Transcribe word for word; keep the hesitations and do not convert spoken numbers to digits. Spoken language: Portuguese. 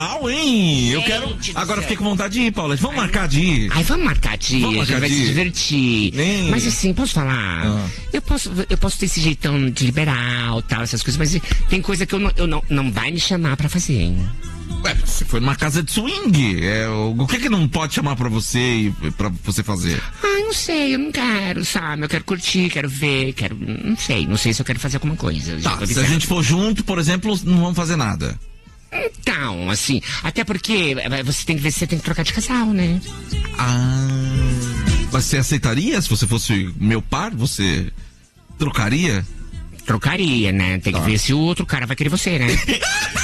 Hein? Eu quero. Agora eu fiquei com vontade de ir, Paula. Vamos Ai, marcar de ir. Ai, vamos marcar de ir. Vamos marcar a gente vai de se ir. divertir. Nem... Mas assim, posso falar? Ah. Eu, posso, eu posso ter esse jeitão de liberal, tal, essas coisas, mas tem coisa que eu não, eu não, não vai me chamar pra fazer, hein? Ué, você foi numa casa de swing. É, o que que não pode chamar pra você e pra você fazer? Ai, não sei, eu não quero, sabe? Eu quero curtir, quero ver, quero. Não sei, não sei se eu quero fazer alguma coisa. Tá, se a gente for junto, por exemplo, não vamos fazer nada. Então, assim, até porque você tem que ver se você tem que trocar de casal, né? Ah, mas você aceitaria? Se você fosse meu par, você trocaria? Trocaria, né? Tem que tá. ver se o outro cara vai querer você, né?